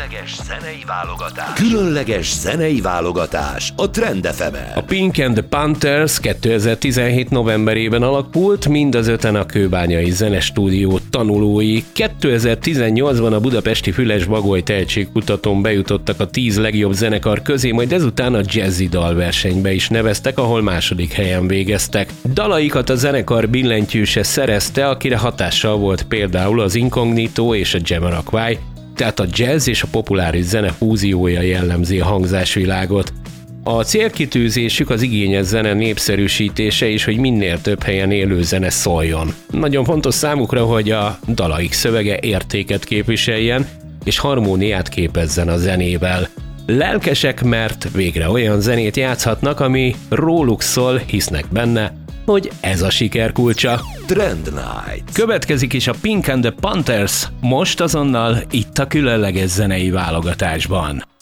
Különleges zenei válogatás a Trend FM-en. A Pink and the Panthers 2017 novemberében alakult, mind az öten a kőbányai zenestúdió tanulói. 2018-ban a budapesti Füles-Bagoly tehetségkutatón bejutottak a 10 legjobb zenekar közé, majd ezután a jazzy dalversenybe is neveztek, ahol második helyen végeztek. Dalaikat a zenekar billentyűse szerezte, akire hatással volt például az Incognito és a Jamiroquai, tehát a jazz és a populáris zene fúziója jellemzi a hangzásvilágot. A célkitűzésük az igényes zene népszerűsítése és hogy minél több helyen élő zene szóljon. Nagyon fontos számukra, hogy a dalaik szövege értéket képviseljen és harmóniát képezzen a zenével. Lelkesek, mert végre olyan zenét játszhatnak, ami róluk szól, hisznek benne, hogy ez a siker kulcsa. Trend Night. Következik is a Pink and the Panthers, most azonnal itt a különleges zenei válogatásban.